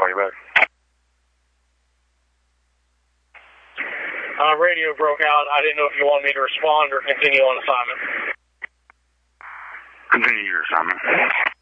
call you back. Radio broke out. I didn't know if you wanted me to respond or continue on assignment. Continue your assignment.